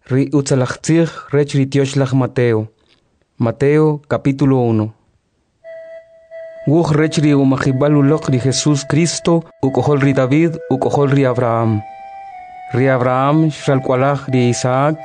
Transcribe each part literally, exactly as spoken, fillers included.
Ri utzalachtzig rech ritioshlag Mateo. Mateo capítulo uno. Wuch rech ri umachibal ulok ri Jesús Cristo, ukohol ri David, ukohol ri Abraham. Ri Abraham shalkwalach ri Isaac,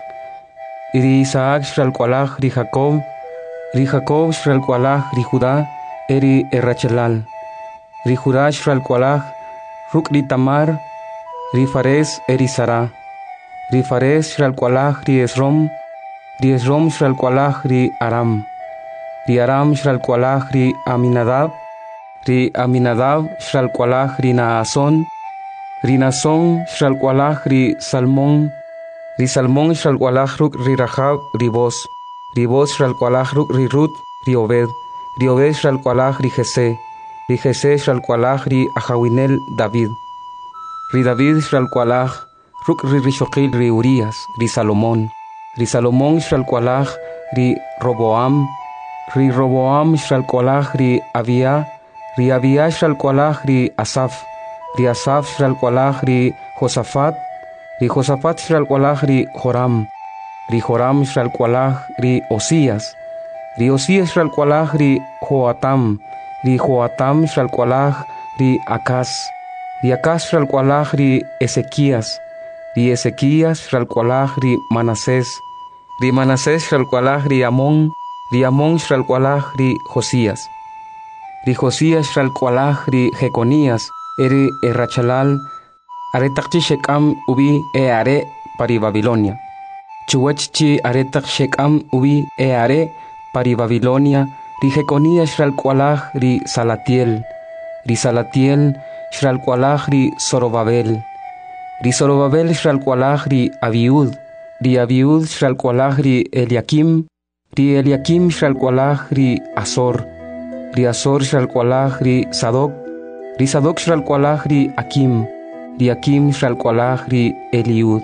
ri Isaac shalkwalach ri Jacob, ri Jacob shalkwalach ri Judá, eri Errachelal. Ri Judá shalkwalach ruk ri Tamar, ri Fares eri Sara. Ri Fares shalkwalach ri Esrom, ri Esrom shalkwalach ri Aram. Ri Aram shalkwalach ri Aminadab, ri Aminadab shalkwalach ri Naason, ri Nason shalkwalach ri Salmón, ri Salmón shalkwalach ruk ri Rahab ri Boz, ri Boz shalkwalach ruk ri Rut ri Obed, ri Obed shalkwalach ri Jesé, ri Jesé shalkwalach ri Ahawinel David, ri David shalkwalach ruk ri Rishoqil ri Urias, ri Salomón, ri Salomón shalkwalach ri Roboam, ri Roboam shalkwalach ri Abia, ri Abia shalkwalach ri Asaf, ri Asaf shalkwalach ri Josafat, ri Josafat shalkwalach ri Joram, ri Joram shalkwalach ri Osías, ri Osías shalkwalach ri Joatam, ri Joatam shalkwalach ri Acaz, ri Acaz shalkwalach ri Ezequías, ri Ezequías shalkwalach ri Manasés, ri Manasés shalkwalach ri Amón, ri Amón shalkwalach ri Josías, ri Josías shalkwalach ri Jeconías, eri Errachalal, aretachchi Shekam ubi e are pari Babilonia. Chuwachchi aretach Shekam ubi e are pari Babilonia, ri Jeconías shalkwalach ri Salatiel, ri Salatiel shalkwalach ri Zorobabel, ri Zorobabel shalkwalach ri Abiud, ri Abiud shalkwalach ri Eliakim, ri Eliakim shalkwalach ri Azor, ri Azor shalkwalach ri Sadoc, ri Sadoc shalkwalach ri Akim, ri Akim shalkwalach ri Eliud,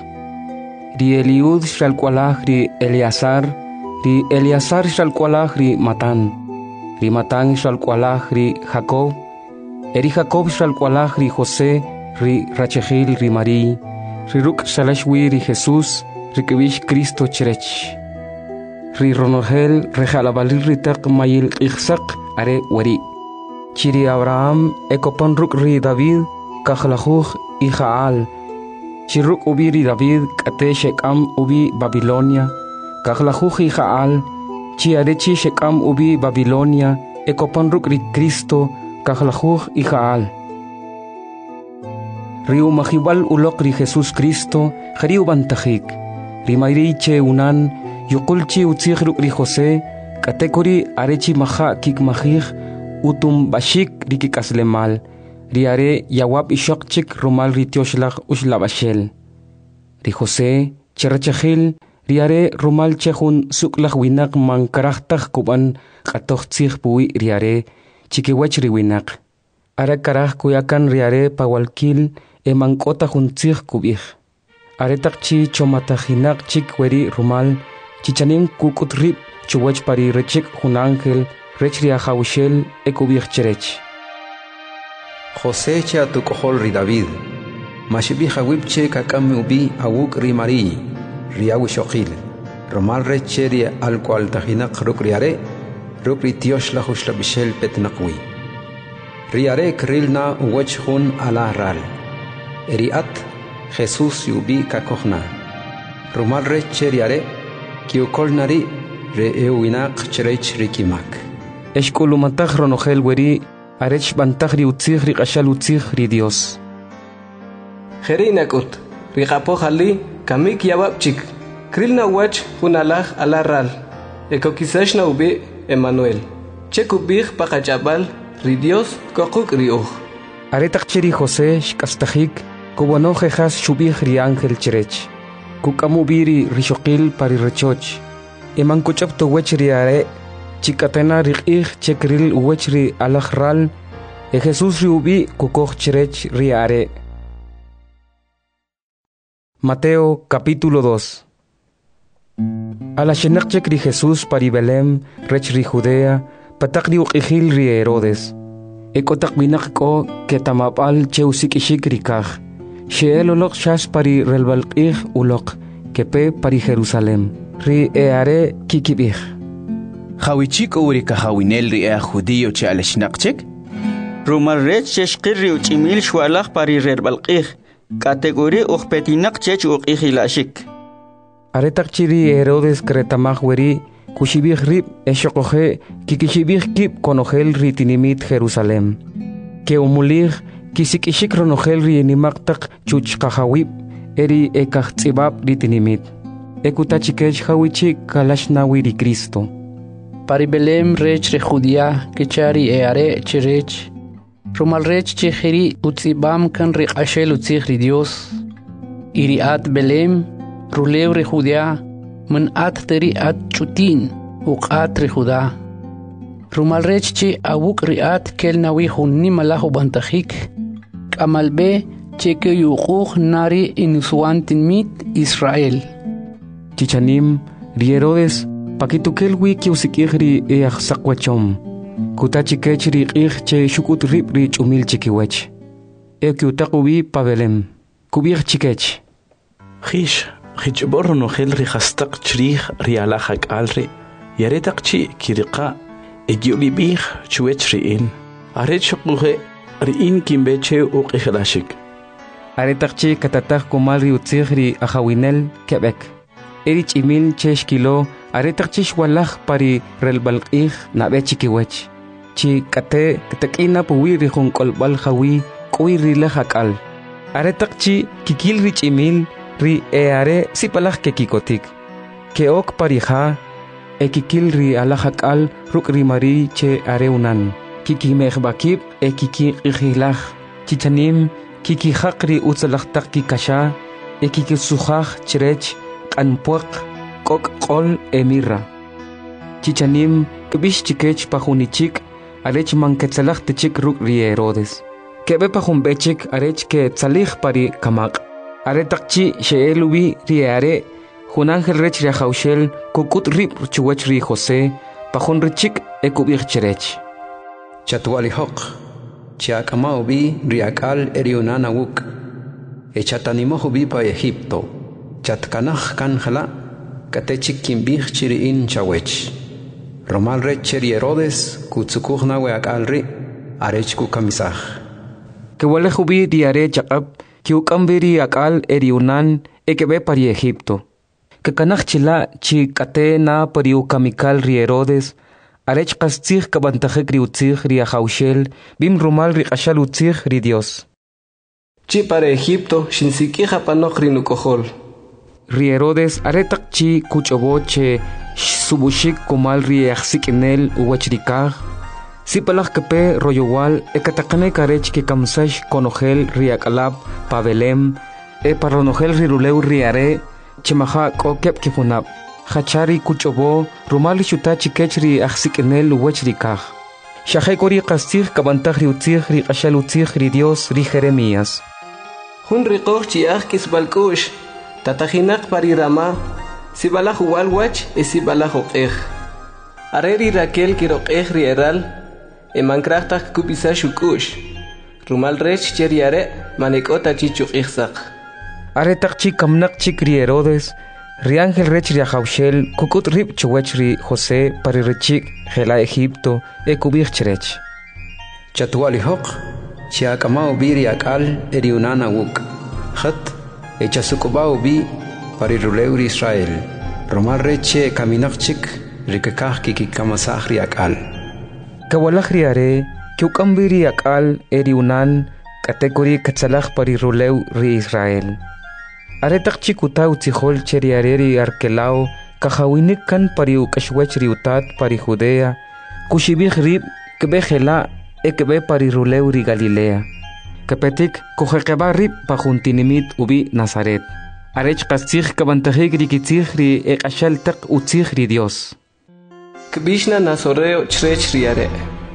ri Eliud shalkwalach ri Eleazar, ri Eleazar shalkwalach ri Matan, ri Matan shalkwalach ri Jacob, eri Jacob shalkwalach ri José, ri Rachegil ri Marí, ri Ruk shalashwi ri Jesús, ri Kevish Cristo cherech, ri Ronorgel rejalabalil ri Teq mayil Ixsak are wari, chiri Abraham ekopon Ruk ri David, kachlajuj y Jaal, chiruk ubi ri David kate Shekam ubi Babilonia, kachlajuj y Jaal, chi arechi Shekam ubi Babilonia, ekopon Ruk ri Cristo, kachlajuj y Jaal. Riu mahibal ulok ri Jesús Cristo, jariu bantajik, ri mayriche unan, yukulchi utzig ruk ri José, katekori arechi maha kik mahig, utum bashik ri kikaslemal, ri are yawab ishokchik rumal ri tioshlach ushlabashel. Ri José, cherachahil, ri are rumal chehun suklach winak man karachtach kuban katochtzig bui ri are, chikiwach ri winak. Ara karach kuyakan ri are pawalkil, emankota juntzig kubij. Aretak chi chomatajinak chik weri rumal, chichanim kukutrip chuwach pari rechik junangel, rech ri ahawshel ekubij cherech. José cha tu kohol ri David, mashibi hawipche kakam ubi awuk ri Marí, ri awishoqil, rumal reche ri alkwal tajinak ruk ri are, ruk ri tiosh la hushlabishel petnakwi. Ri are krilna uwech hun ala ral. Eriat Jesús yubi kakohna. Rumal reche ri are, kiukol nari re euinak cherech rikimak. Eshkulumatach ronogel weri, arech bantach ri utzig ri qashal utzig ri Dios. Jerinakut, ri qapohali, kamik yawapchik, krilna wach hunalach ala ral. Ekokisashna ubi Emmanuel. Chekubig pakachabal, ri Dios kokuk ri uj. Aretach cheri José shkastajik, kubano jejas shubig ri ángel cherech. Kukamubiri rishoqil pari rechoch. Eman kuchap to wech ri are, chikatena riqig chekril wech ri alajral, e Jesús ri ubi kukoch cherech ri are. Mateo capítulo dos. A la shenakchek ri Jesús pari Belém, rech ri Judea, patak ri uqijil ri Herodes. Ekotak binak ko ketamapal cheusikishik rikaj. Sheel ulok shas pari relbalqig ulok, kepe pari Jerusalem. Ri eare kikibich. Hawichik uri ka hawinel ri ea judío che aleshnaqchek? Rumal rech cheshqirri uchimil shwalach pari rerbalqih. Category uqpetinak chech uqihilashik. Aretaqchiri Herodes kretamaj weri kushibih rib eshokoje kikishibih kip konogel ritinimit Jerusalem. Que umulig kisikishik ronogel rienimaqtaq chuchqahawib eri ekajtzibab ritinimit. Ekutachikech hawichik kalashnawi Cristo. Pari Belém rech re Judía kechari eare cherech. Rumal rech chihiri utzibam kan ri qashel utzihri Dios. Iriat Belém ruleu re Judía man at teri at chutin uqat re Judá. Rumal rech chi awuk riat kel nawi hunni malahu bantajik. Kamalbe cheke yuquq nari inusuantin mit Israel. Chichanim ri Herodes pakitukel wiki usikihri e axsaqwachom. Kutachikech ri qih che shukut rib ri chumil chikiwech. E kiutaqubi pa Belém. Kubih chikech. Khish, khichbor no khel ri khastaq chrih ri ala khak alri. Yaretaq chi kiriqa egiubi bih chuech ri in. Aret shuquhe ri in kimbeche uqihilashik. Aretaq chi katataq kumal ri utzih ri ahawinel Quebec. Erich imil cheshkilo aretaq chi shwalaj pari relbalqih nabe chikiwech. Chi kate katakina puwi ri junqolbal hawi kuwi ri lahakal. Aretaq chi kikil rich imil ri eare sipalaj kekikotik. Keok parija e kikil ri alahakal ruk ri mari che are unan. Kiki mehbakib e kiki qihilaj. Chichanim kiki haqri utzalajtaq kikasha e kiki sujaj chirech anpuaq kok qol emirra. Chichanim kbish chikech pajunichik arech manketsalaj tichik ruk ri Herodes. Kebe pajumbechik arech ke tsalij pari kamaq. Aretaqchi sheelubi ri are junangel rech ri haushel kukut rib chuwech ri José pajun richik ekubich cherech. Chatualihoq chiakama ubi riakal eriunana wuk. Echatanimo ubi pa Egipto. Chatkanaj kanjala katechik kimbih chiriin chawech. Romal rech cheri Herodes kutsukuhna weakalri arech kukamisaj. Kewale hubi diare chaqab kiukambiri akal eriunan ekebe pari Egipto. Kekanaj chila chi kate na pari ukamikal ri Herodes arech qastzih kabantajek ri utzih ri ahaushel bim rumal ri qashal utzih ri Dios. Chi para Egipto shinsikija panok ri nukohol. Ri Herodes aretaq chi kuchoboche subushik kumal ri axsikinel uwachrikaj. Sipalaj kepe royowal ekataqane karech ke kamsash konogel ri akalab pa Belém e paronogel ri ruleu ri are chimaja kokep kifunab. Hachari kuchobo rumal shuta chikech ri axsikinel uwachrikaj. Shahekori qastig kabantaj ri utzih ri qashal utzih ri Dios ri Jeremías. Hun riqoj chiaj kisbalkush. Tatajinak pari Rama, sibalaj walwach e sibalaj oqej. Areri Raquel kiroqej rieral, e mankrachtak kupisa shukush. Rumal rech cheriare manekota chichuqijsaq. Aretaq chi kamnak chik ri Herodes, ri ángel rech ri ahaushel kukut rib chuwech ri José pari rechik gela Egipto e kubij cherech. Chatualihoq chiakama ubi riakal eriunana wuk. Khat echasukubao bi pari ruleur Israel. Romal reche kaminakchik rikakaj kikikamasaj riakal. Kawalaj riare kiukambiri akal eriunan katekori katsalaj pari ruleu ri Israel. Aretaq chikuta utzihol cheriare ri arkelao kajawinik kan pari ukashwech ri utat pari Judea kushibij rib kebe gela e kebe pari ruleu ri Galilea. Kepetik kujeqeba rib pajuntinimit ubi Nazaret. Arech qastzih kabantajik rikitzih ri eqashal taq utzih ri Dios. Kbishna Nazoreo chrech riare.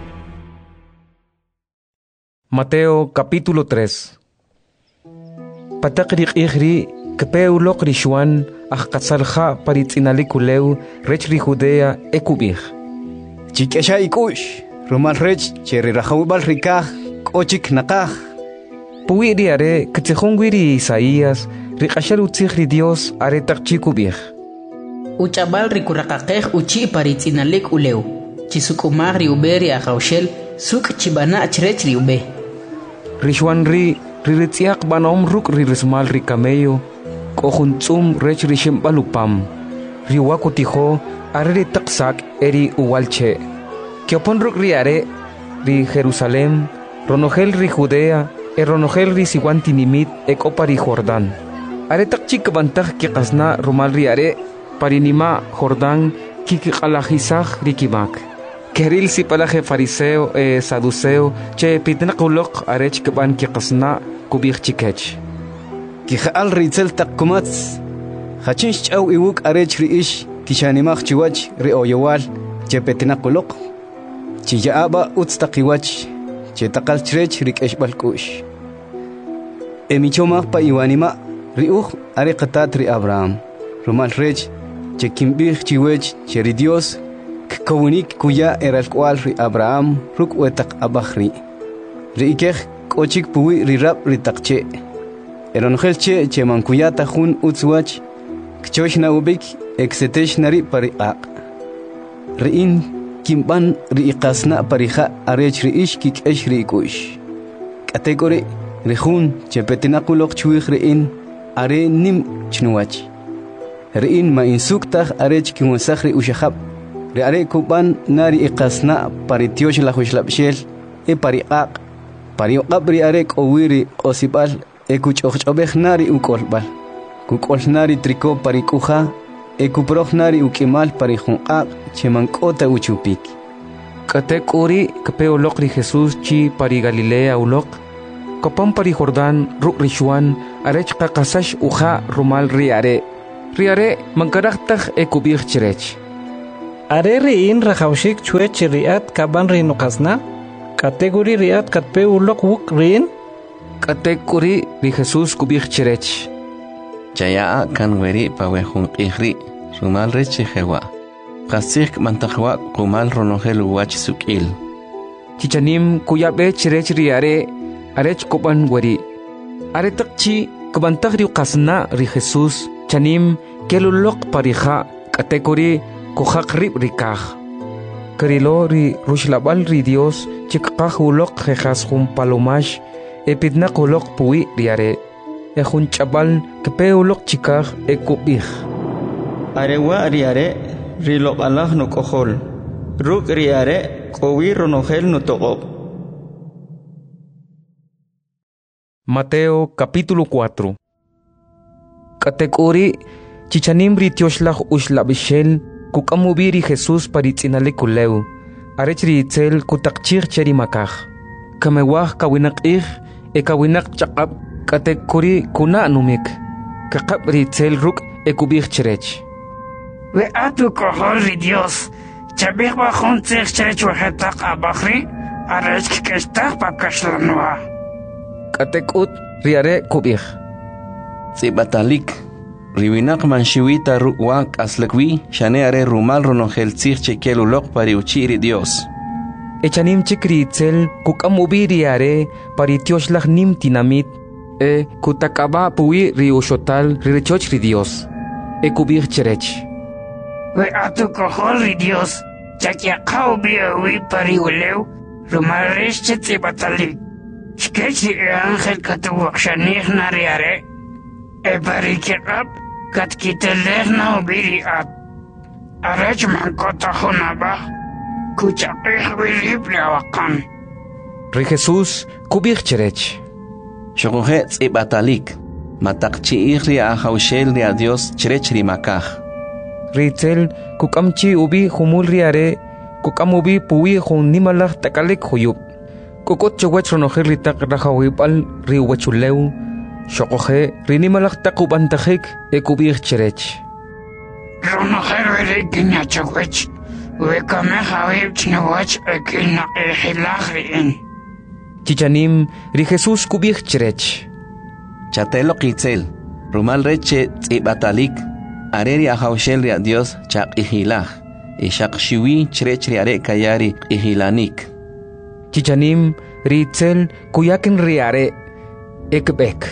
Mateo capítulo tres. Patak rik ihri kepeuloq rishuan ajqatsalja paritzinalikuleu rech ri Judea ekubij. Chikesha ikush rumal rech cheri rajawbal rikaj kochik nakaj. Puwi riare katzihungwiri Isaías riqashal utzig ri Dios are taqchiku bih. Uchabal rikuraqaqej uchi paritzinalik uleu. Chisukumag ri uberi akaushel suk chibana achrech ri ube. Rishwan ri riritziak banom ruk rirismal ri camello. Kohuntzum rech rishim balupam. Riwaku tijo are ri taqsak eri uwalche. Kiopon ruk ri are ri Jerusalem. Ronogel ri Judea. E ronogel ri siwantinimit e kopari Jordán. Are taqchik bantag ki qasna rumal ri are. Parinima Jordán kiki qalajisaj rikimak. Keril si palaje fariseo e saduceo che pitnakulok arech keban ki qasna kubih chikech. Kijaal ritzel takkumats. Hachinch chaw iwuk arech riish kishanimach chiwach ri oyowal che petnakulok. Chiyaaba utstaqiwach che taqal chrech rikesh balkush. Emichomach pa iwanima riuj are qatat ri Abraham. Rumal rech che kimbih chiwech che ri Dios kawunik kuya eral kwal ri Abraham ruk wetak abakhri ri ikeh kochik puwi ri rap ri takche eron khelche che man kuya ta khun utswach kchosh na ubik exetesh nari pariqa ri in kimban ri iqasna pariha arech ri ish kik esh ri kush kategori ri khun che petinakulok chwih ri in are nim chnuwach Riin ma insuktaj arech kimusajri ushahab. Ri are kuban nari iqasna paritiosh la hushlabshel e pariqaq. Pariqab ri are kowiri osibal e kuchojobej nari ukolbal. Kukol nari triko parikuja e kuproj nari ukimal parijunqaq chemankota uchupik. Katek uri kapeo lok ri Jesús chi pari Galilea ulok. Kopam pari Jordán ruk rishuan arech qaqasash uja rumal ri are. Riare mankaraktaj e kubih chirech. Are riin rajawshik chuech riat kaban rinuqasna. Kategori riat katpe ulok wuk rin. Kategori ri Jesús kubih chirech. Chaya kan weri pawehun qihri. Rumal rechi jewa. Qasik mantajwa kumal ronogel wach sukil. Chichanim kuyabe chirech riare arech koban weri. Are takchi kubantaj ri qasna ri Jesús. Chanim kelulok parija kategori kuhak rib rikaj. Kerilo ri rushlabal ri Dios chikaj ulok jejas jun palomash epidnak ulok pui riare. E jun chabal kepe ulok chikaj e kubij. Arewa riare rilok alah no kohol. Ruk riare kowi ronogel no togob. Mateo capítulo cuatro. Kategori chichanim ritioshlah ushlabishel kukamubiri Jesús paritzinale kuleu arech ritzel kutakchir cherimakaj kamewah kawinaqih e kawinak chaqab kategori kuna numik kakab ritzel ruk e kubih cherech we atu kohol ri Dios chabih bajun tzich cherech wahetaq abakhri arech kestaq pakashlanwa katekut riare kubih Zibatalik Riwinak manshiwita ruwak aslakwi shane are rumal ronogel tzich chekelulok pari uchiri Dios. Echanim chikritzel kukamubiri are pari tioshlah nim tinamit e kutakaba pui riushotal rirechoch ri Dios. E kubir cherech. We atu kohol ri Dios chakia kaubi pari uleu rumal resh chetzibatalik. Shkechi e angel katuwak shanih nariare. E barikirab kat kiteleh na ubiri at arach man kota hunaba kuchaqih bilib lawakan Ri Jesús kubih cherech Shokohe tsibatalik matakchi ihri ahaushel ri a Dios cherech ri makaj Ritzel kukamchi ubi humul riare kukam ubi pui hun nimalah takalik huyub Kukot chawach ronogel ritak rahawibal ri wachuleu Shokohe rinimalak takubantajik e kubih cherech. Ronogel veri kinya chawach we kame hawib chnawach e kilna e hilach riin. Chichanim ri Jesús kubih cherech. Chatelo kitzel rumal reche tsibatalik areri ahaushel ri a Dios chaq ihilaj ishaq shiwi cherech ri are kayari ihilanik. Chichanim ritzel kuyakin riare ekbek.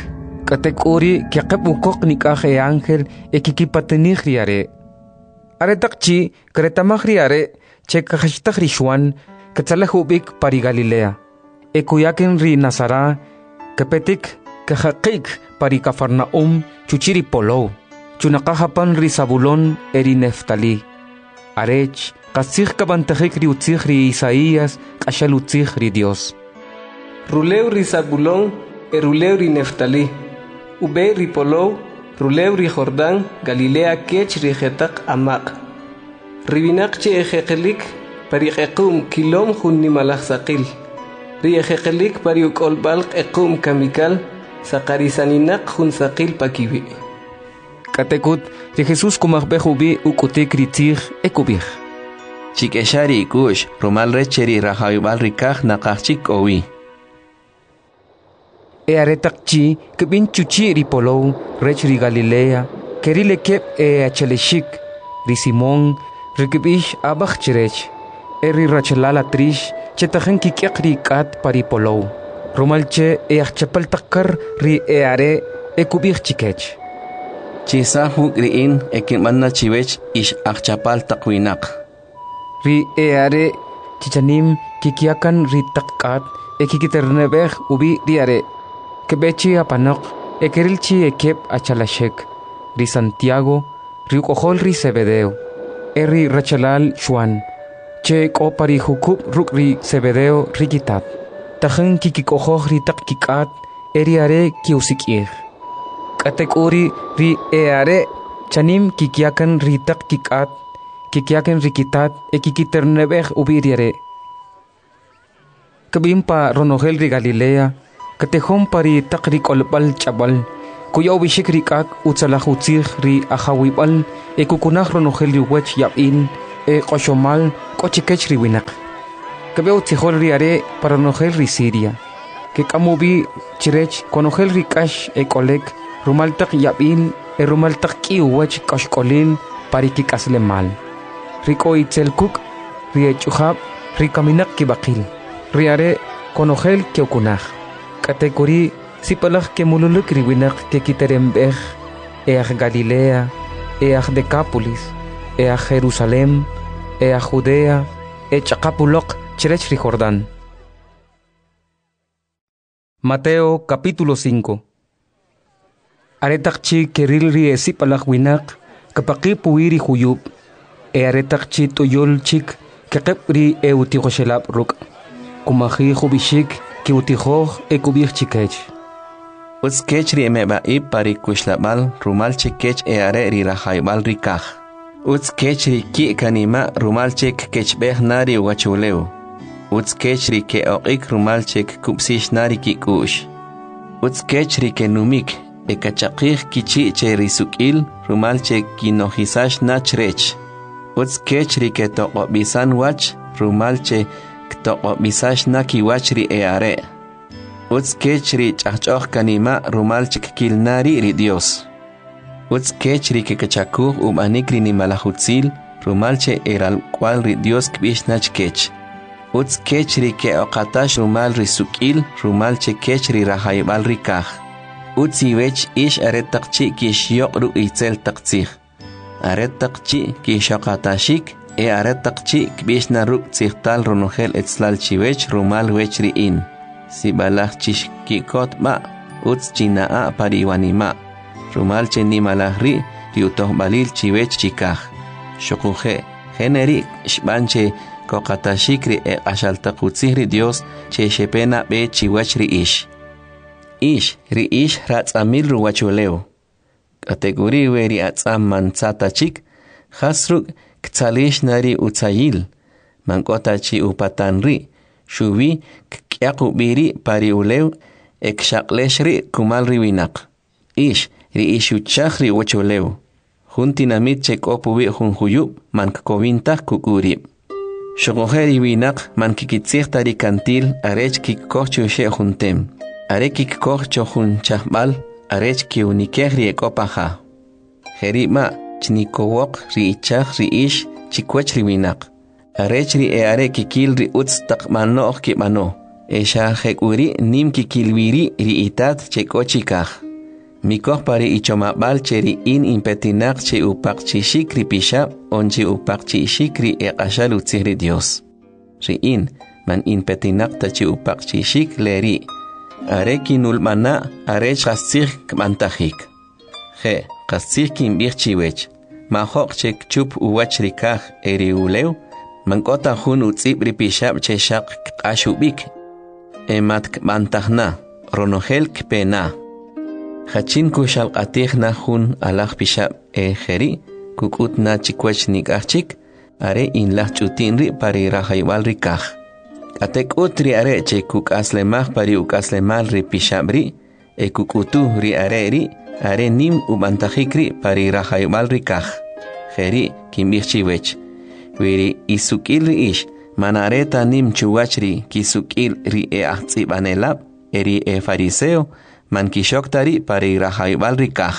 katekuri kiaqab ukok nikah e ángel e kikipatenih riare. Are takchi kretamah riare che kahashtah rishwan katsalahubik pari Galilea. E kuyaken ri Nazara kapetik kahaqik pari Cafarnaum chuchiri polo. Chunakahapan ri Zabulón eri Neftali. Arech kasih kabantahik ri utzih ri Isaías kashal utzih ri Dios. Ruleu ri Zabulón e ruleu ri Neftali. Ube ri polo ruleu ri Jordán Galilea kech ri jetak amaq. Ribinak che ejekelik pari equm kilom hun nimalach saqil. Ri ejekelik pari ukol balq equm kamikal saqarisaninak hun saqil pakibi. Katekut ri Jesús kumahbehubi ukutik ritzih ekubih. Chikeshari kush rumal recheri rahayubal rikah nakachik owi. E aretakchi kebin chuchi ri polo rech ri Galilea kerile kep e acheleshik ri Simón rikibish abach chirech e ri rachelala trish chetajen kikiak ri kat pari polo rumalche e achapal takkar ri e are e kubich chikech. Chisa hukriin ekin manna chiwech ish achapal takwinak. Ri e are chichanim kikiakan ri takkat e kikiternebeh ubi ri are. Kebechi apanok e kerilchi e kep achalashek ri Santiago ri ukohol ri Zebedeo e ri rachalal Juan che ko pari hukub ruk ri Zebedeo ri kitat tajen kikikohoh ri tak kikat e ri are kiusikir katekuri ri e are chanim kikiakan ri tak kikat kikiakan ri kitat e kikiternebeh ubi ri are kabimpa ronogel ri Galilea katehom pari takri kolbal chabal kuyaw bishik rikak utsalahutzik ri ahawibal e kukunah ronogel ri wech yabin e koshomal kochikech ri winak kabeo tihol ri are para ronogel ri Siria ke kamubi chirech konogel ri kash e kolek rumal tak yabin e rumal tak ki wech kashkolil pari kikasle mal riko itzelkuk ri echuhab ri kaminak kibakil ri are konogel keukunah kategori sipalak ke mululuk riwinak ke kiterembeh e a Galilea e a Decápolis e a Jerusalem e a Judea e chakapulok chirech ri Jordán. Mateo capítulo cinco. Aretakchi keril ri e sipalak winak kapaki puiri huyub e aretakchi tuyol chik kekep ri e utihoshelap ruk kumahi hubishik ki utihoh e kubih chikech. Uts kech ri emeba i pari kushlabal rumal chikech e are ri rahaybal rikah. Uts kech ri ki kanima rumal chik kech beh nari wachuleu. Uts kech ri ke oqik rumal chik kupsish nari ki kush. Uts kech ri ke numik e kachakih kichi che risukil rumal chik kinohisash nachrech. Uts kech ri ke toqobisan wach rumal che Ktoko bisash na kiwachri e are. Uts kechri chachok kanima rumal chikil nari ri Dios. Uts kechri ke kachakuh umanikri ni malahutzil rumal che eral cual ri Dios kbish nach kech. Uts kechri ke okatash rumal ri sukil rumal che kechri rahaybal rikah. Uts iwech ish aretakchi kish yok ru itzel taktsih. Aretakchi kish okatashik e aretakchi kbish na ruk tzihtal ronogel etzlal chiwech rumal wech riin. Si balach chish kikot ma, uts chinaa pariwanima. Rumal che ni malahri, riutoh balil chiwech chikah. Shokuje, generi, shbanche, kokatashikri e ashaltakutzihri Dios, che shepena be chiwech riish. Ish, riish ratzamil ruwachuleo. Kategori weri atzam manzata chik, hasruk, Ktsalish nari utsayil, mankotachi upatanri, shubi kyakubiri pari ulew, ekshakleshri kumalri winak. Ish, ri ishuchakri wachulew. Juntinamit chekopubi junjuyub, mankkovintah kukurib. Shokojeri winak mankikitsih tari kantil, arech kikkochu she juntem. Are kikkochu junchahbal, arech kiunikehri ekopaha. Jerima, Chnikowok ri ichach ri ish chikwech ri winak. Arech ri e are kikil ri utz takmanoch kipano. Esha hekuri nim kikilwiri ri itat chekochikach. Mikoh pari ichomabal cheri in impetinak che upak chi shikri pishab onchi upak chi shikri eqashal utzihri Dios. Ri in man impetinak ta chi upak chi shik leri. Are kinulmana are chastzih kmantajik. Je, chastzih kinbir chiwech. Mahok chek chup uwach rikaj eri uleu. Mankota hun utzib ripishab che shak kashubik. Emat kmantajna, ronohel kpena. Hachin kushal atih na hun alach pishab e jeri, kukut na chikwech nikachik, are in lach chutinri pari rahaywal rikaj. Atek utri are che kuk aslemah pari uk aslemal ri pishabri, e kukutu ri are ri, are nim ubantajikri pari rahaywal rikaj. Jeri kimbichiwech. Wiri isukil ri ish, manareta nim chuwachri kisukil ri e ahtsibanelab, eri e fariseo, man kishoktari pari rahaybal rikaj.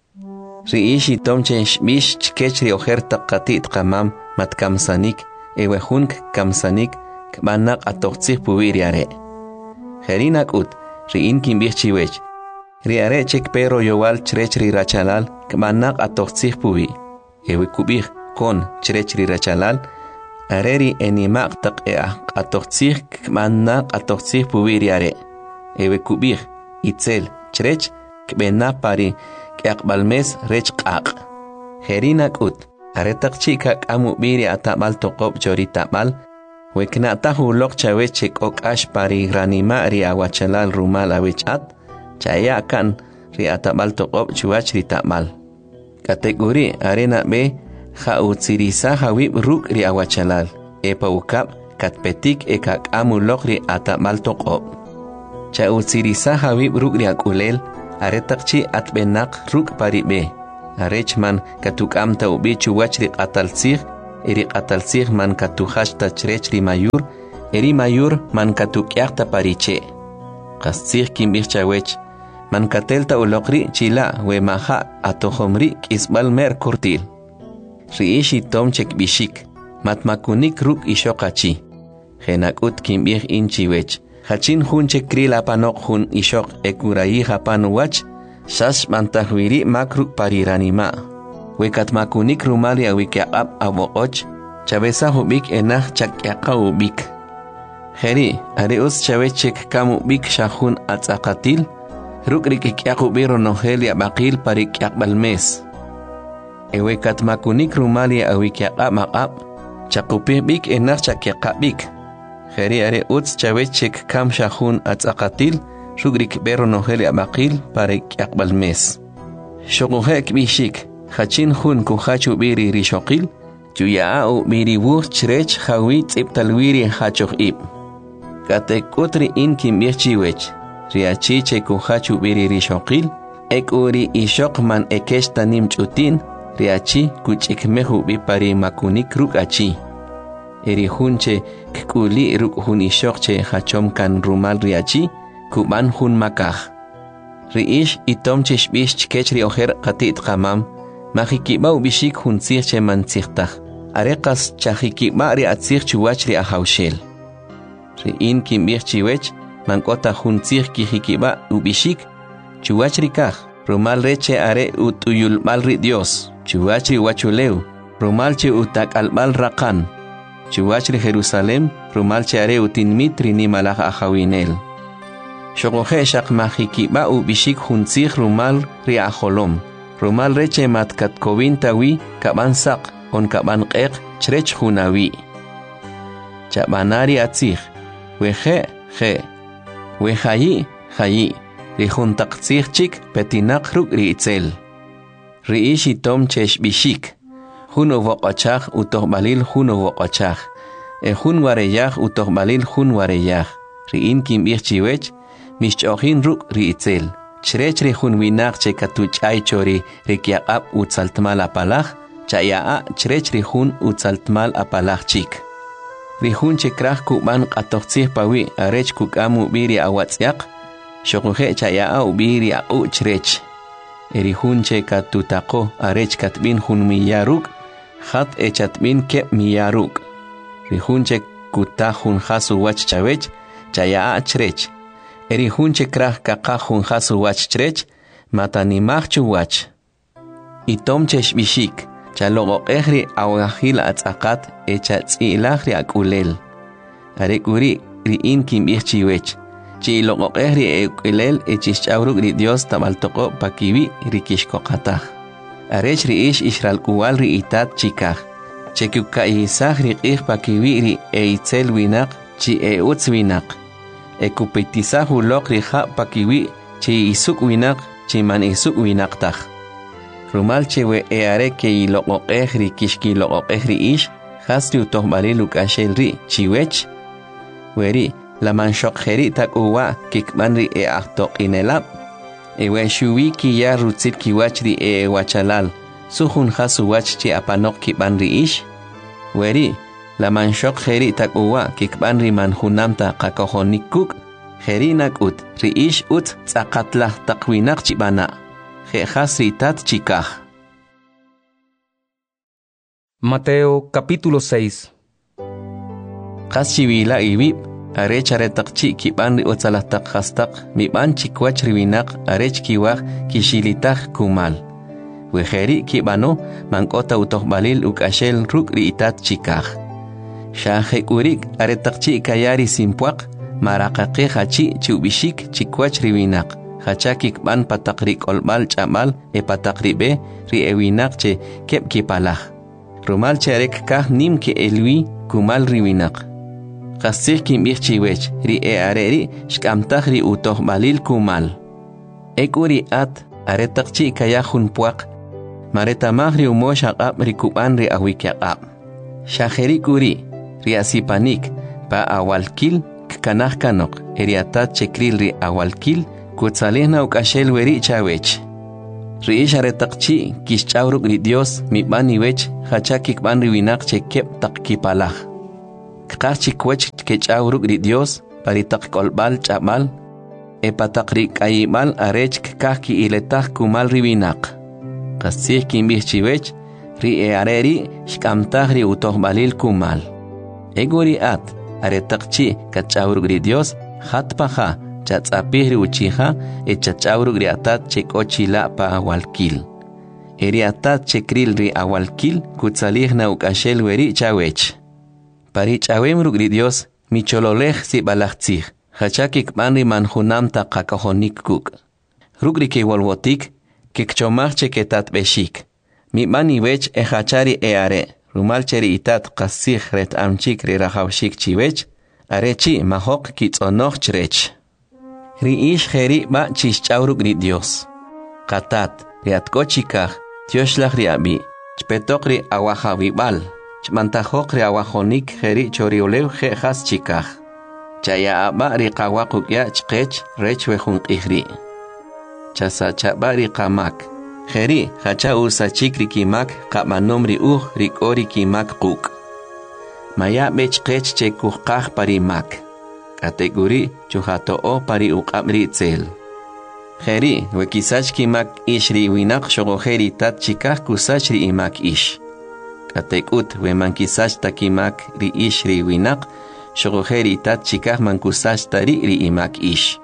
Ri ishi tomche shbish chkechri ojerta qatit qamam mat kamsanik, ewe hunk kamsanik, kmanak atoqtzih puwiri are. Jerinak ut, ri in kimbich chiwech. Ri are chek pero yowal chrech ri rachalal, kmanak atoqtzih puwi. Ewe kubich kon chrech ri rachalal, are ri enimak tak eah atoqtzih kmanak atoqtzih puwiri are. Ewe kubich itzel chrech kbena pari kaqbalmes rech qaq. Jerinak ut, are tak chika kamu biri atabal toqob chori tabal, wekna tahu lok chawech chek ok ash pari granima ri awachalal rumal awechat, chaya kan ri atabal toqob chuach ri tabal. Kategori arena be ha utsirisa hawib ruk ri awachalal, epa ukap katpetik eka kamu lok ri atabal toqob. Cha utsirisa hawib ruk ri akulel, are takchi atbenak ruk pari be. Arechman katuk am ta ubi chuwach ri qatalsih, eri qatalsih man katuhash ta chrech ri mayur, eri mayur man katuk yakta pariche. Qastsih kimbich chawech, man katelta ulokri chila we maha atohomri kisbal mer kurtil. Ri ishi tom chek bishik, matmakunik ruk ishokachi. Genakut kimbich in chiwech, hachin hun chek kril apanok hun ishok ekurayi hapanu wach, Shas mantahwiri makruk pariranima. Wekat makunik rumali awikiaqab aboqoch, chabesa hubik enah chakyaka ubik. Heri, areus chavechek kamu bik shahun atzakatil, rukrikikyaku biro nohelia bakil parikyak mes. Ewekat makunik rumali awikiaqab maqab, chakupih bik enah chakyaka bik. Heri areus chavechek kam shahun atzakatil, Shugrik bero noheli abakil pare yakbal mes. Shokuhek bishik, hachin hun kuhachu biri rishokil, juyaau biri wuh chrech hawit iptalwiri hachoh ib. Kate kutri in kimbich chiwech, riachiche kuhachu biri rishokil, ek uri ishok man ekesh tanim chutin, riachi kuchik mehu bipari makunik ruk achi. Eri hunche kuli ruk hun ishokche hachom kan rumal riachi, kuban hun makah. Riish itom chishbish chkechri oher qatit qamam, mahikibau bishik hun sir che man sihtah, areqas chahikiba ri atsir chuwach ri ahawshel. Riin kimbich chiwech, mankota hun sir kihikiba ubishik, chuwach ri kah, rumal reche are utuyul mal ri Dios, chuwach ri wachuleu, rumal che utak albal raqan, chuwach ri Jerusalem, rumal che are utin mitri ni malach ahawinel. Shokohe shak mahikiba u bishik hunzih rumal ria holom. Rumal reche mat katkovin tawi kaban sak on kaban qeq chrech hunawi. Chabanari atzih. Wehe he. Wehayi hayi. Rihun takzih chik petinak ruk riitzel. Riishi tom chesh bishik. Huno voqachach utoh balil huno voqachach. E hun wareyach utoh balil hun wareyach. Riin kimbich chiwech. Mishchohin ruk riitzel. Chrech rihun winak che katuch ay chori rikyaqab utsaltmal apalach, chayaa chrech rihun utsaltmal apalach chik. Rihun che krach kuban qatoqtzih pawi arech kukamu biri awatziaq, shokuhe chayaa ubiri au chrech. Erihun che katutako arech katbin hun miyaruk, hat echatbin kep miyaruk. Rihun che kutahun hasu wach chawech, chayaa chrech. Eri hunche krah kakah hun hasu wach chrech, matanimach chuwach. Itom cheshbishik, chalogo ehri awahil atzakat echa tzilahri akulel. Arekuri riin kim ichiwech. Chi logo ehri ekulel echishchauruk ri Dios tabaltoko pakiwi rikishkokatah. Arech riish ishral kuwal ri itat chikah. Chekuka isah ri ih pakiwi ri eitzel winak chi eutz winak. Ekupitisah ulok ri ha pakiwi chi isuk winak chi man isuk winak tah. Rumal chewe eare ke ilogo ehri kishki logo ehri ish hasri utohbali lukashel ri chiwech. Weri la manshok heri tak uwa kikmanri e ahtok inelap. Ewe shuwi ki ya rutzit ki wachri e wachalal. Suhun hasu wach chi apanok kikmanri ish. Weri la manshok heri tak uwa kikmanri manhunamta kakohonikuk. Heri nak ut ri ish ut tzakatlah takwinak chibana. He hasri tat chikah. Mateo capítulo seis. Kaschiwila ibib. Arech aretakchi kiban ri otsalahtak hastak miban chikwach riwinak arech kiwak kishilitak kumal. Weheri kibano mankota utohbalil ukashel ruk ri itat chikah. Shahek urik aretakchi kayari simpuak marakake hachi chubishik chikwach riwinak. Hachakik ban patakrik olbal chamal e patakribe ri ewinak che kep kipalah. Rumal cherek kah nim ke elwi kumal riwinak. Kasih kim ichiwech ri e areri shkamtah ri utoh balil kumal. Ekuri at aretakchi kayahun puak. Maretamah ri umosh aqab ri kuban ri awikyaqab. Shaheri kuri ri asipanik pa awalkil kkanah kanok eriatat chekril ri awalkil kutsalihna ukashel weri chawech. Ri ish aretakchi kishchauruk ri Dios mibani wech hachakik ban ri winak chekep takkipalah. Kakachi kwech kechawruk ri Dios paritak kolbal chamal e patakri kayimal arech kakaki iletah kumal riwinak. Kasih kimbih chiwech ri e areri shkamtah ri utohbalil kumal. Eguri at aretakchi kachawruk ri Dios hatpaha chatzapih ri uchiha e chachawruk ri atat chekochila pa awalkil. Eri atat chekril ri awalkil kutsalihna ukashel weri chawech. Parich awem rugri Dios mi chololej si balachtzig. Hachakik manri manhunam ta kakahonik kuk. Rugri ke wolwotik kikchomach ketat beshik. Mi mani wech e hachari e are. Rumal cheri itat kasih ret amchik ri rahawshik chiwech. Are chi mahok kitzonoch chrech. Ri ish heri ba chischawruk ri Dios. Katat riat kochikah tioshlach ri abi. Chpetok ri awahawibal. Mantajok ri awajonik heri choriolew he has chikah. Chaya aba ri qawaquk ya chqech rech wejun qihri. Chasa chaba ri qamak. Heri hacha usa chikri kimak qamanom ri uj ri kori kimak quk. Maya bech qech che kuqaj pari mak. Kategori chuhato o pari uqam ri tzel. Heri wekisach kimak ish ri winak shogoheri tat chikah kusach ri imak ish. Katekut we mankisach takimak ri ish ri winak shogoheri tat chikah mankusach tari ri imak ish.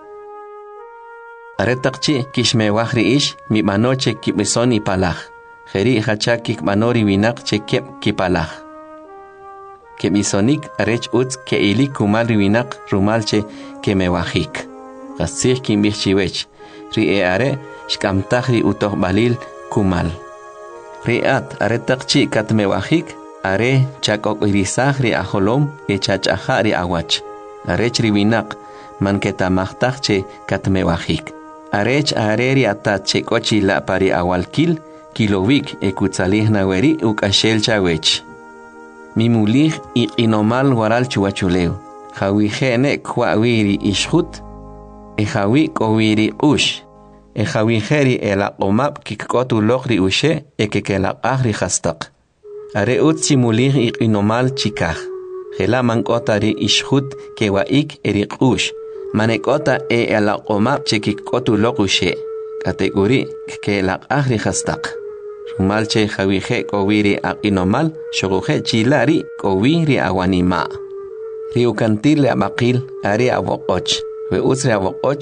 Aretakchi kishmewah ri ish mi manoche kibisoni palah. Heri hachakik manori winak che kep kipalah. Kebisonik arech utz ke ili kumal ri winak rumalche kemewahik. Kasih kimbih chiwech ri e are shkamtah ri utoh balil kumal. Riat aretakchi katmewahik are chakok irisah ri aholom e chachaha ri awach. Arech ri winak man ketamahtaj che katmewahik. Arech are ri atat che kochi la pari awalkil kilowik e kutsalih naweri ukashel chawech. Mimulih i inomal waral chuachuleo. Hawi hene kwa wiri ishut e hawi kowiri ush. E hawiheri e la omap kikotu lokri ushe e ke la ahri hastak. Are utsi mulih ik inomal chikah. Hela mankota ri ishhut ke wa ik erik ush. Manekota e la omap che kikotu lokushe. Kategori ke la ahri hastak. Rumalche hawihe kowiri ak inomal shoguhe chilari kowiri awanima. Riukantil le abakil are awokoch. We utsre awokoch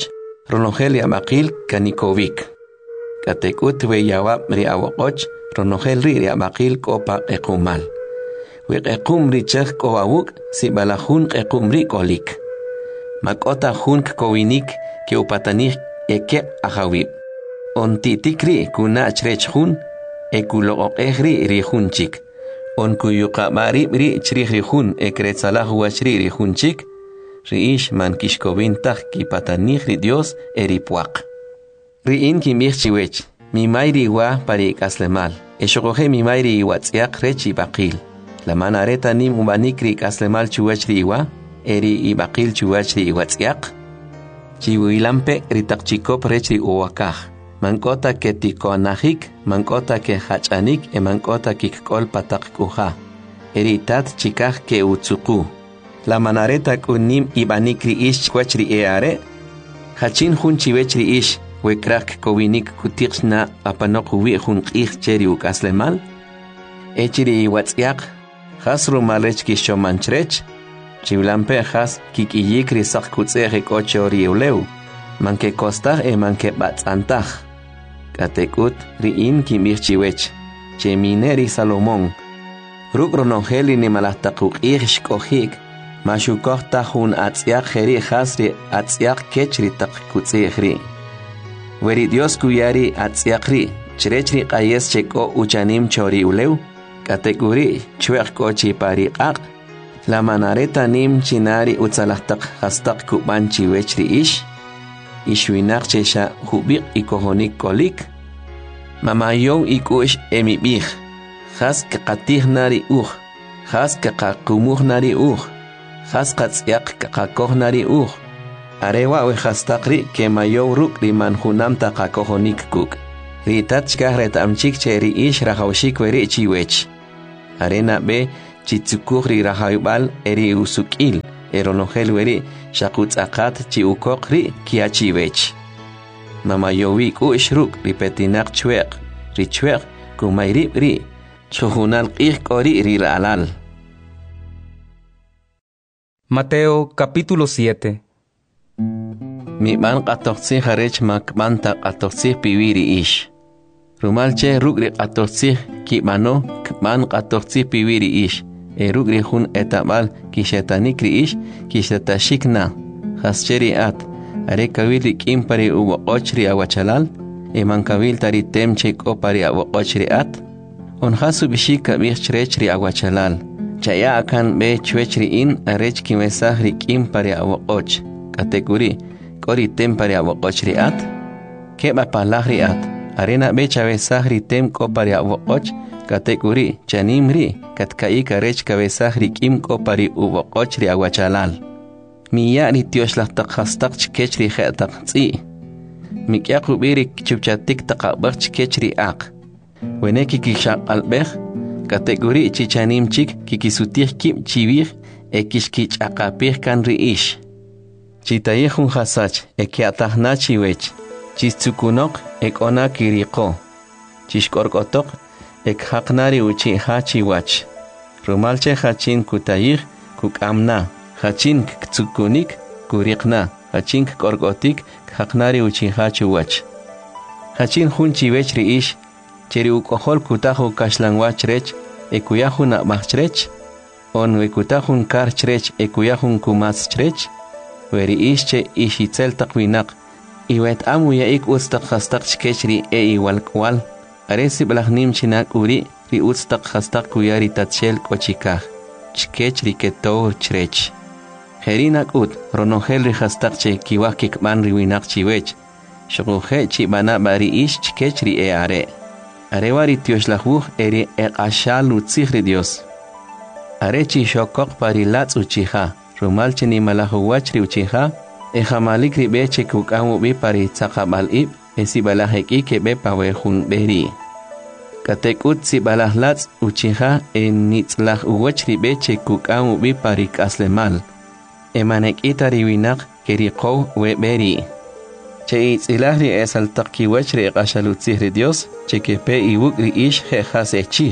ronogel yamaqil kanikovik. Katekut we yawab ri awokoch, ronogel ri yamaqil kopa ekumal. Wik ekum ri chek kowawuk, si balahun ekum ri kolik. Makota hunk kowinik ke upatanik eke ahawib. On titikri kuna chrech hun, ekulo ehri ri hunchik. On kuyuka marib ri chrich ri hun ekretsalah huachri ri hunchik. Riish man kishkovintach ki patanik ri Dios eripuak. Riin ki mirchiwech, mi mayri wa pari kaslemal. Eshokohe mi mayri wa tsiak rechi bakil. La manareta nim umanik ri kaslemal chuwech ri wa, eri i bakil chuwech ri wa tsiak. Chiwilampe ritak chikop rech ri uwakah. Mankota ke tikonahik, mankota ke hachanik, e mankota kikol patak kuha. Eri tat chikah ke utsuku. La manareta kunim ibanikri ish kwachri eare. Hachin hun chiwechri ish, wekrak kowinik kutixna apanok wi hun ich cheri ukaslemal. Echiri iwatsiak, hasru malech kisho manchrech. Chiwlampe has kikiyikri sak kutsere kochori uleu. Manke kostah e manke batzantah. Katekut riin kimir chiwech. Chemineri Salomón. Ruk ronongeli ni malahtakuk ish kohik. Mashukoh tahun atsiak heri hasri atsiak kechri tak kutsehri. Weri Dios kuyari atsiakri, chrechri qayes cheko uchanim chori uleu, kategori chuek kochi pari ak, la manareta nim chinari utzalahtak hastak kubanchi wechri ish, ishwinak chesha hubik ikohonik kolik, mamayon ikush emibich, has kakatih nari uch, has kakakumuh nari uch, has katsiak kakakoh nari uch, arewa we hastakri ke mayo ruk riman hunam takakohonik kuk. Ritat chkahret amchik cheri ish rahawshik weri chiwech. Arena be chitsukur ri rahawibal eri usukil, eronogel weri shakutz akat chi ukokri kia chiwech. Mamayowi ku ishruk ripetinak chwek, ri chwek kumayrib ri, chuhunal qih kori ri alal. Mateo capítulo siete. Mi man qatoqsi harech mak manta qatoqsi piwiri ish. Rumalche rugri qatoqsi ki mano man qatoqsi piwiri ish. E rugri hun etamal ki shetanikri ish ki shetashikna. Hascheri at. Are kawili kim pari uwa ochri awachalal. E man kawil tari temche ko pari awa ochri at. On hasu bishika bichrechri awachalal. Chaya akan be chwechri in arech ki mesahri kim pari awa och. Kategori kori tem pari awokochri at keba palahri at arena becha besahri tem ko pari awokoch kategori chanimri katkai karech kabesahri kim ko pari uwokochri awachalal miya ri tioshlah takhastak chkechri khatak tsi mikya kubiri chupchatik takabach chkechri ak weneki kishaq albekh kategori chichanim chik kikisutih kim chivir ekishkich aqapih kan riish Chitayehun hasach ekiatahna chiwech, chistsukunok ekona kiriko, chishkorkotok ekhaknari uchi hachiwach, rumalche hachin kutayih kukamna, hachin ktsukunik kurikna, hachin korkotik khaknari uchi hachiwach. Hachin hun chiwech riish, cheri ukohol kutahu kashlangwach rech, ekuyahun abachrech, on wekutahun karchrech ekuyahun kumaschrech, Weri ische ishitzel takwinak. Iwet amu ya ik ustak hastak chkechri e iwal kwal. Aresi balahnim chinak uri ri ustak hastak kuyari tatchel kochikah. Chkechri keto chrech. Herinak ut ronogel ri hastak che kiwah kikman riwinak chiwech. Shokuhe chibana bari ish chkechri e are. Arewari tioshlahuh eri e ashal utzihri Dios. Are chi shokok pari latz uchiha. Rumalche ni malahuachri uchiha, e jamalik ribeche kukamu bi pari tzakabal ib, e si balaheki ke be pawehun beri. Katekut si balahlatz uchiha, e nitzlah uwachri beche kukamu bi pari kaslemal. E manekita riwinak kerikow we beri. Che itzilahri es al takiwachri e kashalutzihri Dios, che ke pe iwukri ish he hase chih.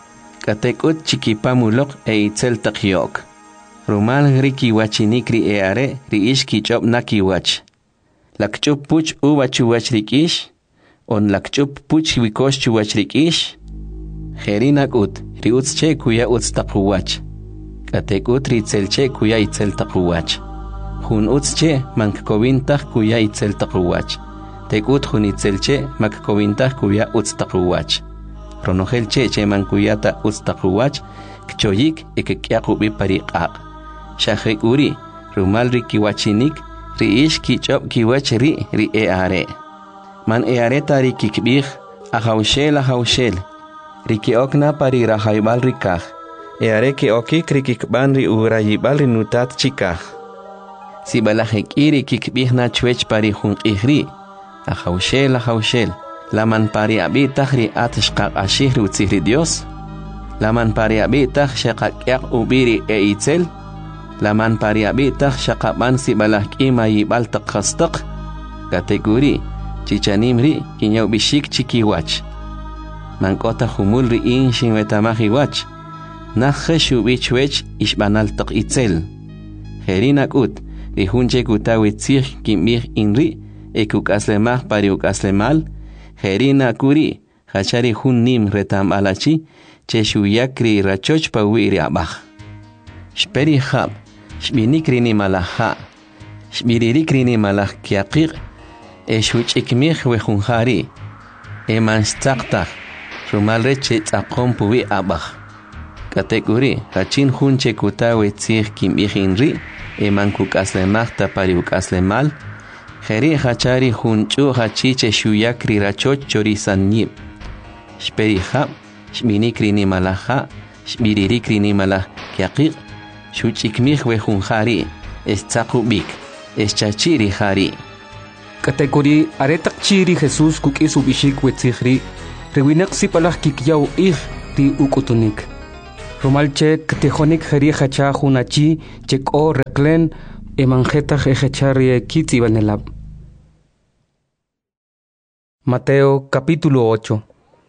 Katekut chikipamulok e itzel takiok. Rumal riki wachinikri e are ri ishki chop naki wach. lakchup puch uva chuwachrikish, on lakchup puch wikosh chuwachrikish, Herinak ut, riuts che kuya uts taquwach. Katek ut ritzel che kuya itzel taquwach. Hun uts che mankkovintah kuya itzel taquwach. Tek ut hun itzel che makkkovintah kuya uts taquwach. Ronogel che che mankuyata uts taquwach, kchoyik ekekyaqubi pariqaq. Shahek uri, rumal rikiwachinik, riish kichop kiwach ri ri eare. Man eare tari kikbih, ahaushel ahaushel. Riki okna pari rahaibal rikah. Eare ke okik rikikban ri urayibal rinutat chikah. Si balahek iri kikbihna chwech pari hunqihri. Ahaushel ahaushel. Laman pari abitah ri atshqaq ashih ri utzihri Dios. Laman pari abitah shaqaqyak ubiri e itzel. Laman pari abitah shaqaban si balahk ima yibal taqhastaq. Kategori chichanimri kinyaw bishik chikiwach. Mankota humul ri'in shinwetamahi wach. Nakhe bichwech ishbanal tok itzel. Herinak ut, rihunche kutawitzih kimih inri, ekuk aslemah pariuk aslemal. Herina kuri, hachari hun nim retam alachi, cheshuyakri rachoch pawiri abah. Shperi hab, shbinikri ni malaha, shbiririkri ni malah kiaqir, eshuch ikmih wehunhari, eman staktak. Rumal reche tzaqom puwi abah. Kategori, hachin hunche kutawe tzih kim ihinri, eman kuk aslemach tapari uk aslemal, heri hachari hunchu hachiche shuyakri rachoch chorisan nib. Shperi hab, shminikri ni malaha, shmiririkri ni malah kiaqir, shuchikmih we hunhari, es tzaqubik, es chachiri hari. Kategori, aretak chiri Jesus kuk isubishik we tzihri, Rewinak si palah kikyaw ih ti ukutunik. Romalche ktehonik heri hacha hunachi chek o reklen emanjeta hecharie kitzi banelab. Mateo capítulo ocho.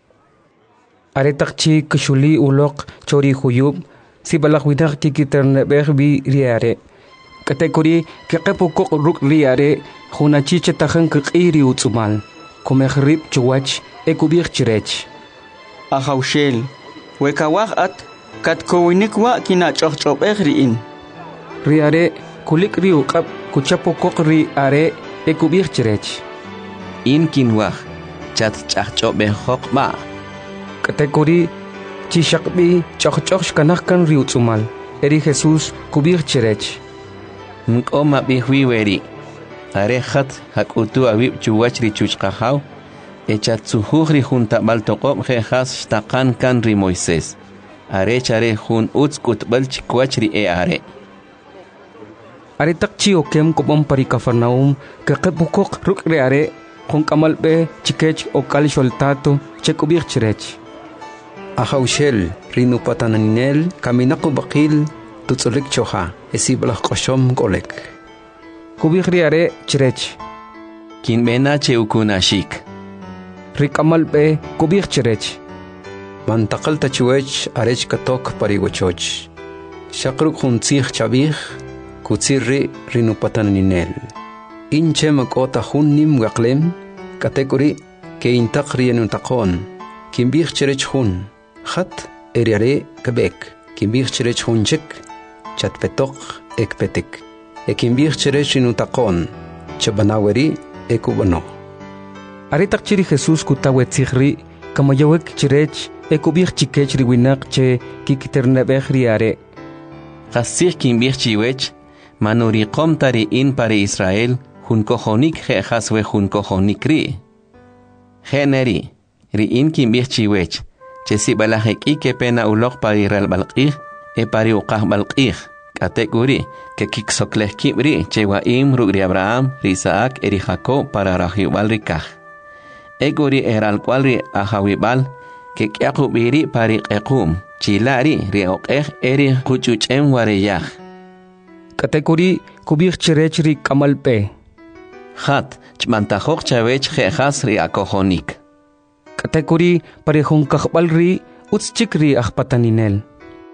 Aretakchi kshuli ulok chori huyub si palah winak kikiternebeh bi riare. Kategori kekepukok ruk riare hunachi chetahan kikiri utsumal. Komechrib chuwach ekubir chirech. Ahaushel, wekawah at katkowinik wa kina chochop riin. Riare kulik riu kap kuchapokok ri are ekubir chirech. In kinwah chat chachop behok ba. Kategori chishakbi chochoch kanahkan riu tsumal. Eri Jesus kubir chirech. Nkoma bihwiweri. Arehat hakutu awib chuwach ri chuchqahaw. Echatsuhri junta baltoqob jejas shtaqan kan ri Moisés. Are chare jun utskut balchikwach ri e are. Are takchi okem kopom pari Kafarnaum kakepukok ruk ri are jun kamalbe chikech okal sholtato chekubir chirech. Ahaushel rinu pataninel kaminaku bakil tutsulik choha esiblah koshom kolek. Kubir ri are chirech. Kin bena cheukunashik. Rikamal be kubir chirech. Mantakal tachuech arech katok parigochoch. Shakruk huntzih chabih kutsirri rinupataninel. Inche makota hunnim gaklem kategori ke intakri enutakon. Kimbih chirech hun. Hat eriare kebek. Kimbih chirech hunchek chatpetok ekpetek. Ekimbih chirech inutakon chabanaweri ekubano. Aretak chiri Jesus kutawe tzihri kamayawek chirech ekubih chikech riwinak che kikiternebeh riare. Qasih kimbih chiwech manuriqom tari in pare Israel hun kohonik jejas we hun kohonik ri. Generi ri in kimbih chiwech che si balahek ike pena ulok pari ral balqih e pari uqah balqih. Kategori que kiksokleh kibri chewa im rugri Abraham, ri Isaac, eri Jacob para rahibal rikah. Egori eral cualri ahawibal que kiakubiri pari ekum chilari ri oqeh eri kuchuchem wareyah. Kategori kubir chirech ri kamalpe. Hat chmantajok chavech jejas ri akohonik. Kategori pari hunkahbal ri utschik ri ahpataninel.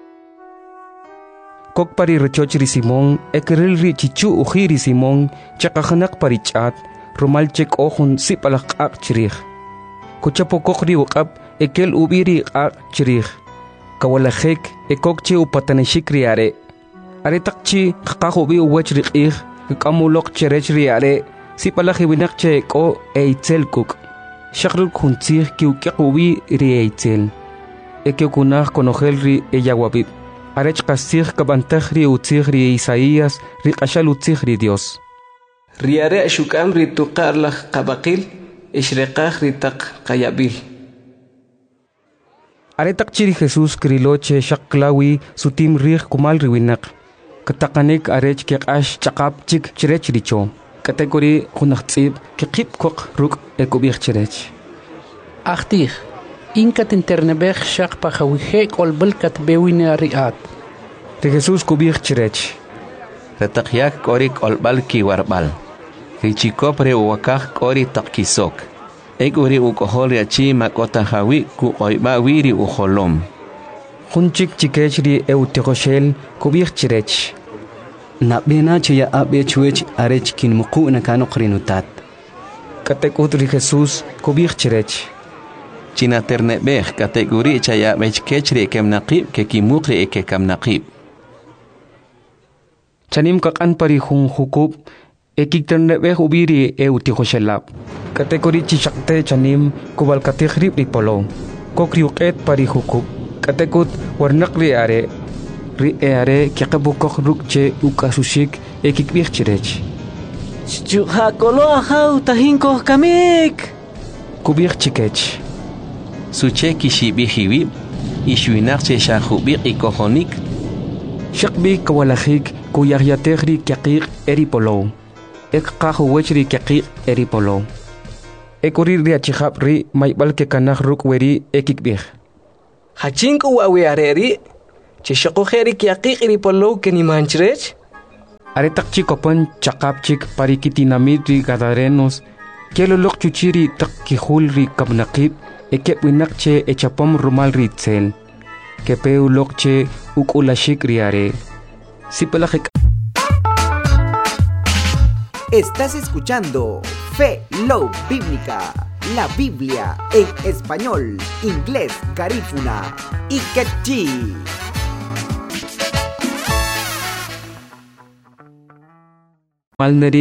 Kok pari rechoch ri Simon, ekeril ri chichu uji ri Simon, chakahanak pari chat, rumal chek ojun sipalak ak chirih. Kuchapo kokri ukap ekel ubiri ak chirih. Kawalajek ekokche upataneshik riare. Are takchi kakahubi uwachrik ih kamulok cherech riare sipalak ibinakche eko eitzel kuk. Shakrul kuntzih kiukahubi ri eitzel. Eke kunah konojel ri eyawabib. Arech kasih kabantaj ri utzih ri Isaías ri kashal utzih ri Dios. Riare ashukam ri tuqarlaj qabaqil ishreqaj ri taq qayabil. Aretak chiri Jesús kriloche shaklawi sutim rih kumal riwinak. Katakanik arech kekash chakap chik chirech richo. Kategori kunaktsib kikip kok ruk ekubich chirech. Achtih, inkat internebech shak pahawihe kolbelkat bewine riat. De Jesús kubich chirech. Retakyak korik olbal ki warbal. Kichikopre uwakak kori takkisok. Eguri ukohol yachi makota hawi ku oiba wiri uholom. Hunchik chikechri eutikoshel kubich chirech. Nabena chaya abe chuech arech kin muku na kano krinutat. Katekutri Jesús kubich chirech. China ternebech kategori chaya bech kechri kem naqib ke kimukri eke kam naqib. Chanim kakan pari hun hukub ekik ternebech ubiri eutikoshelap. Kategori chishakte chanim kubal kategrib ripolo. Kokriuket pari hukub. Katekut warnak ri are. Ri are kiakabukok rukche ukasushik ekik bich chirech. Chukakolo ahau tahinko kamik. Kubich chikech. Suche kishibihiwib. Ishuinak che shahubik ikohonik. Shakbi kawalajik kuyahyategri kiakik eripolo. Ek kahuwechri kiakik eripolo. Ekuri ri achihap ri maibal ke kanah ruk weri ekik bich. Hachinku wawi areri. Chishako heri kiakik eripolo ke ni manchrech. Aretak chikopan chakapchik parikitinamidri gadarenos. Kelolok chuchiri tak kihulri kabnakib. Ekep winakche echapom rumal ritzel. Kepeu lokche ukulashik riare. Sipalajik. Estás escuchando Fe Love Bíblica, la Biblia en español, inglés, garífuna y quechí. Malneri